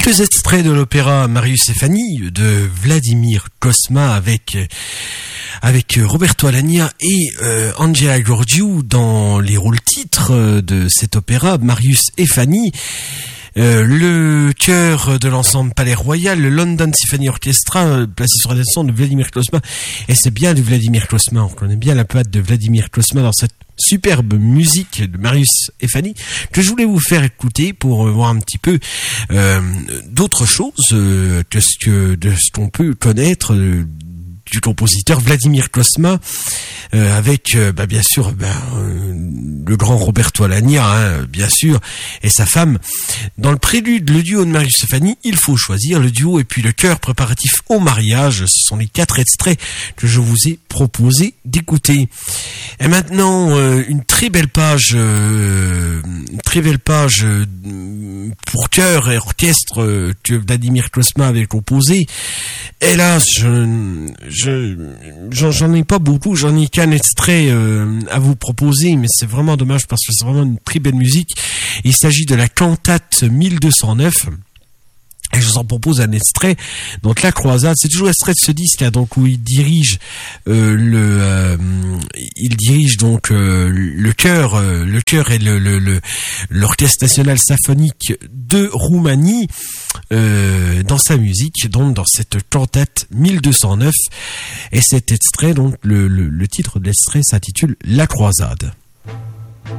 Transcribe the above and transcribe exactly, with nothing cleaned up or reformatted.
Quelques extraits de l'opéra Marius et Fanny de Vladimir Cosma avec avec Roberto Alagna et euh, Angela Gheorghiu dans les rôles titres de cet opéra Marius et Fanny. Euh, le chœur de l'ensemble Palais Royal, le London Symphony Orchestra, euh, placé sur la descente de Vladimir Cosma. Et c'est bien du Vladimir Cosma, on connaît bien la patte de Vladimir Cosma dans cette superbe musique de Marius et Fanny que je voulais vous faire écouter pour voir un petit peu euh, d'autres choses euh, que ce que de ce qu'on peut connaître euh, du compositeur Vladimir Cosma, euh, avec euh, bah, bien sûr bah, euh, le grand Roberto Alagna, hein, bien sûr, et sa femme. Dans le prélude, le duo de Marius et Fanny, il faut choisir le duo et puis le chœur préparatif au mariage. Ce sont les quatre extraits que je vous ai proposé d'écouter. Et maintenant, euh, une très belle page, euh, une très belle page euh, pour chœur et orchestre euh, que Vladimir Cosma avait composé. Hélas, je, je, j'en, j'en ai pas beaucoup, j'en ai qu'un extrait euh, à vous proposer, mais c'est vraiment dommage parce que c'est vraiment une très belle musique. Il s'agit de la cantate mille deux cent neuf. Et je vous en propose un extrait. Donc la croisade, c'est toujours extrait de ce disque là, donc où il dirige euh, le, euh, il dirige donc euh, le chœur, euh, le chœur et le, le, le l'orchestre national symphonique de Roumanie euh, dans sa musique, donc dans cette cantate mille deux cent neuf. Et cet extrait, donc le, le, le titre de l'extrait s'intitule La croisade.